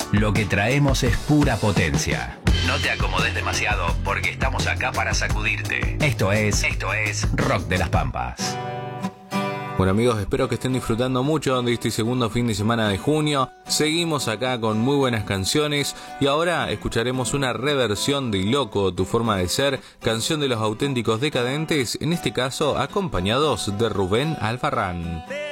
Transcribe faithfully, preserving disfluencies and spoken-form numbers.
Lo que traemos es pura potencia. No te acomodes demasiado porque estamos acá para sacudirte. Esto es, esto es Rock de las Pampas. Bueno amigos, espero que estén disfrutando mucho de este segundo fin de semana de junio. Seguimos acá con muy buenas canciones y ahora escucharemos una reversión de Loco, tu forma de ser, canción de Los Auténticos Decadentes, en este caso acompañados de Rubén Albarrán.